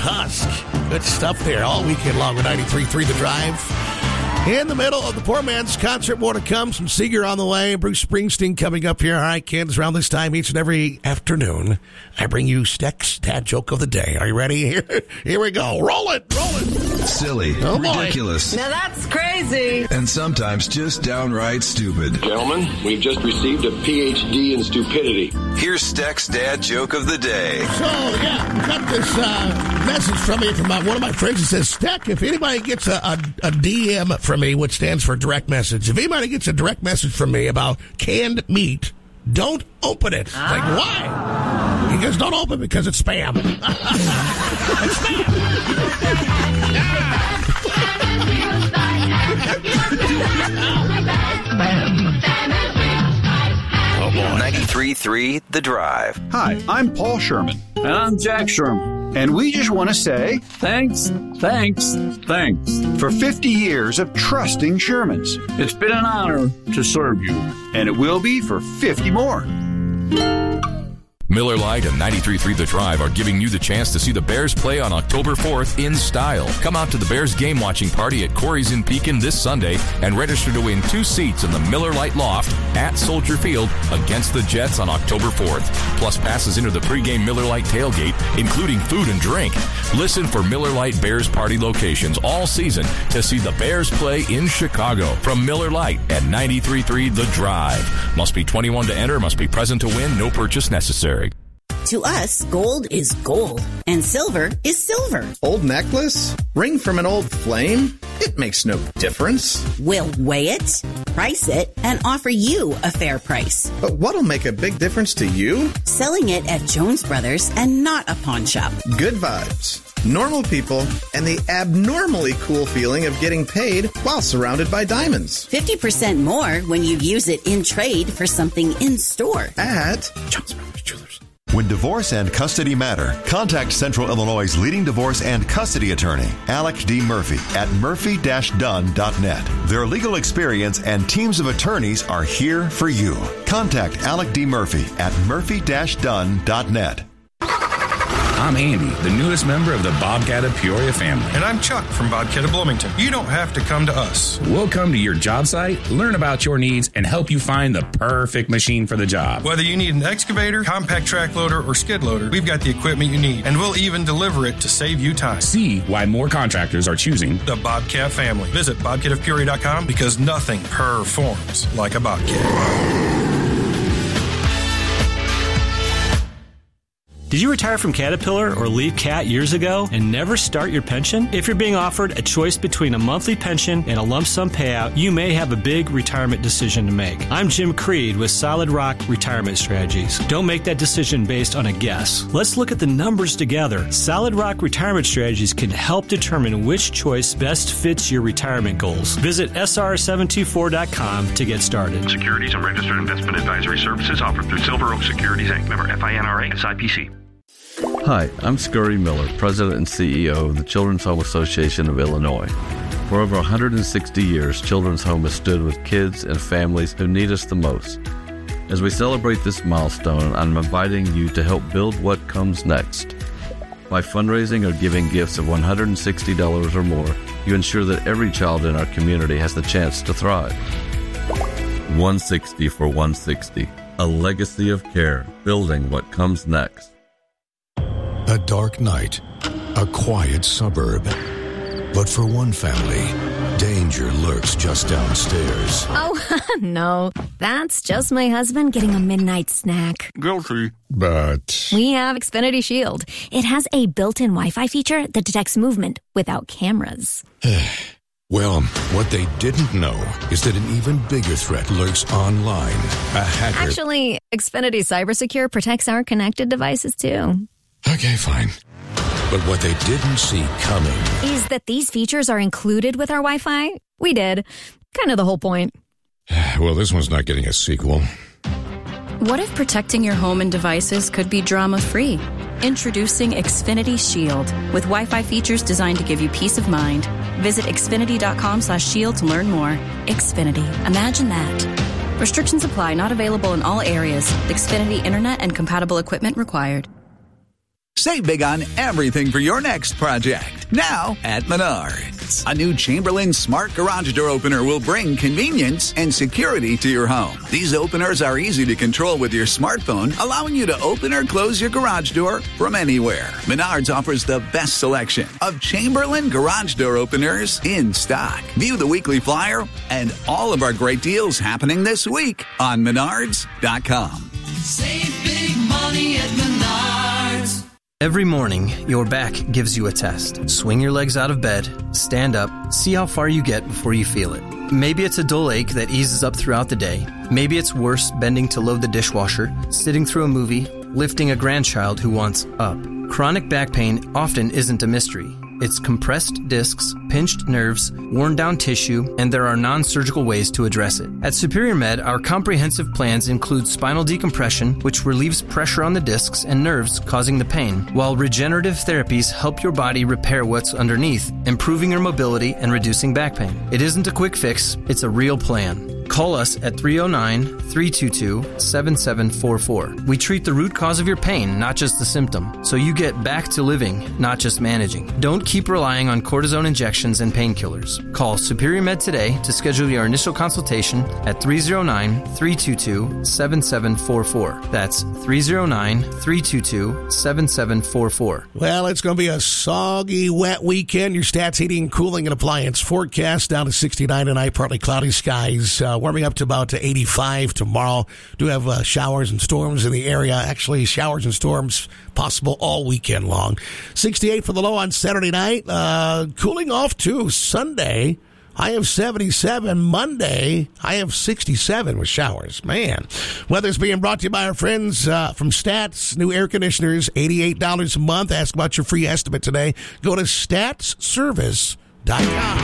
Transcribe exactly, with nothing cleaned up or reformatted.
Tusk. Good stuff there all weekend long with ninety-three point three The Drive. In the middle of the poor man's concert, more to come. Some Seeger on the way. Bruce Springsteen coming up here. All right, kids, around this time each and every afternoon, I bring you Steck's Dad Joke of the Day. Are you ready? Here, here we go. Roll it, roll it. Silly, oh, ridiculous. Now that's crazy. And sometimes just downright stupid. Gentlemen, we've just received a P H D in stupidity. Here's Steck's Dad Joke of the Day. So, yeah, we got this uh, message from me from uh, one of my friends that says, Steck, if anybody gets a, a, a D M from me, which stands for direct message, if anybody gets a direct message from me about canned meat, don't open it. Ah. Like, why? He goes, don't open it because it's spam. It's spam. Oh, boy. ninety-three point three The Drive. Hi, I'm Paul Sherman. And I'm Jack Sherman. And we just want to say thanks, thanks, thanks for fifty years of trusting Shermans. It's been an honor to serve you. And it will be for fifty more. Miller Lite and ninety-three point three The Drive are giving you the chance to see the Bears play on October fourth in style. Come out to the Bears game watching party at Corey's in Pekin this Sunday and register to win two seats in the Miller Lite Loft at Soldier Field against the Jets on October fourth. Plus passes into the pregame Miller Lite tailgate, including food and drink. Listen for Miller Lite Bears party locations all season to see the Bears play in Chicago from Miller Lite at ninety-three point three The Drive. Must be twenty-one to enter, must be present to win, no purchase necessary. To us, gold is gold, and silver is silver. Old necklace? Ring from an old flame? It makes no difference. We'll weigh it, price it, and offer you a fair price. But what'll make a big difference to you? Selling it at Jones Brothers and not a pawn shop. Good vibes, normal people, and the abnormally cool feeling of getting paid while surrounded by diamonds. fifty percent more when you use it in trade for something in store. At Jones Brothers Jewelers. When divorce and custody matter, contact Central Illinois' leading divorce and custody attorney, Alec D. Murphy, at murphy dash dunn dot net. Their legal experience and teams of attorneys are here for you. Contact Alec D. Murphy at murphy dash dunn dot net. I'm Andy, the newest member of the Bobcat of Peoria family. And I'm Chuck from Bobcat of Bloomington. You don't have to come to us. We'll come to your job site, learn about your needs, and help you find the perfect machine for the job. Whether you need an excavator, compact track loader, or skid loader, we've got the equipment you need, and we'll even deliver it to save you time. See why more contractors are choosing the Bobcat family. Visit bobcat of peoria dot com because nothing performs like a Bobcat. Did you retire from Caterpillar or leave Cat years ago and never start your pension? If you're being offered a choice between a monthly pension and a lump sum payout, you may have a big retirement decision to make. I'm Jim Creed with Solid Rock Retirement Strategies. Don't make that decision based on a guess. Let's look at the numbers together. Solid Rock Retirement Strategies can help determine which choice best fits your retirement goals. Visit S R seven two four dot com to get started. Securities and registered investment advisory services offered through Silver Oak Securities Incorporated. Member F I N R A, S I P C. Hi, I'm Scurry Miller, President and C E O of the Children's Home Association of Illinois. For over one hundred sixty years, Children's Home has stood with kids and families who need us the most. As we celebrate this milestone, I'm inviting you to help build what comes next. By fundraising or giving gifts of one hundred sixty dollars or more, you ensure that every child in our community has the chance to thrive. one hundred sixty for one hundred sixty, a legacy of care, building what comes next. A dark night, a quiet suburb. But for one family, danger lurks just downstairs. Oh, no. That's just my husband getting a midnight snack. Guilty. But we have Xfinity Shield. It has a built-in Wi-Fi feature that detects movement without cameras. Well, what they didn't know is that an even bigger threat lurks online. A hacker. Actually, Xfinity CyberSecure protects our connected devices, too. Okay, fine. But what they didn't see coming is that these features are included with our Wi-Fi. We did. Kind of the whole point. Well, this one's not getting a sequel. What if protecting your home and devices could be drama-free? Introducing Xfinity Shield with Wi-Fi features designed to give you peace of mind. Visit xfinity dot com slash shield to learn more. Xfinity. Imagine that. Restrictions apply. Not available in all areas. Xfinity Internet and compatible equipment required. Save big on everything for your next project. Now at Menards. A new Chamberlain Smart Garage Door Opener will bring convenience and security to your home. These openers are easy to control with your smartphone, allowing you to open or close your garage door from anywhere. Menards offers the best selection of Chamberlain Garage Door Openers in stock. View the weekly flyer and all of our great deals happening this week on Menards dot com. Save big money at Menards. Every morning, your back gives you a test. Swing your legs out of bed, stand up, see how far you get before you feel it. Maybe it's a dull ache that eases up throughout the day. Maybe it's worse bending to load the dishwasher, sitting through a movie, lifting a grandchild who wants up. Chronic back pain often isn't a mystery. It's compressed discs, pinched nerves, worn down tissue, and there are non-surgical ways to address it. At Superior Med, our comprehensive plans include spinal decompression, which relieves pressure on the discs and nerves causing the pain, while regenerative therapies help your body repair what's underneath, improving your mobility and reducing back pain. It isn't a quick fix, it's a real plan. Call us at three oh nine, three two two, seven seven four four. We treat the root cause of your pain, not just the symptom, so you get back to living, not just managing. Don't keep relying on cortisone injections and painkillers. Call Superior Med today to schedule your initial consultation at three oh nine, three two two, seven seven four four. That's three oh nine, three two two, seven seven four four. Well, it's going to be a soggy, wet weekend. Your Stats Heating, Cooling, and Appliance forecast down to sixty-nine tonight, partly cloudy skies. Uh, warming up to about eighty-five tomorrow. Do have uh, showers and storms in the area. Actually, showers and storms possible all weekend long. sixty-eight for the low on Saturday night. Uh, cooling off too Sunday. High of seventy-seven. Monday, high of sixty-seven with showers. Man. Weather's being brought to you by our friends uh, from Stats. New air conditioners, eighty-eight dollars a month. Ask about your free estimate today. Go to stats service dot com.